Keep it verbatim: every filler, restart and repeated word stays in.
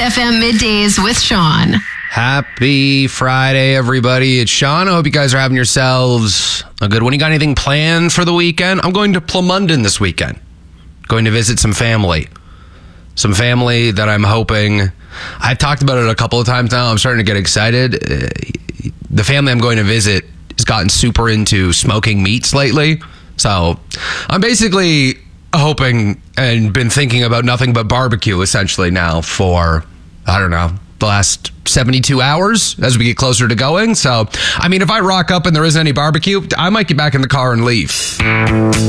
F M Middays with Sean. Happy Friday, everybody. It's Sean. I hope you guys are having yourselves a good one. You got anything planned for the weekend? I'm going to Plumundon this weekend. Going to visit some family. Some family that I'm hoping... I've talked about it a couple of times now. I'm starting to get excited. Uh, the family I'm going to visit has gotten super into smoking meats lately. So I'm basically hoping and been thinking about nothing but barbecue essentially now for, I don't know, the last seventy-two hours as we get closer to going. So, I mean, if I rock up and there isn't any barbecue, I might get back in the car and leave.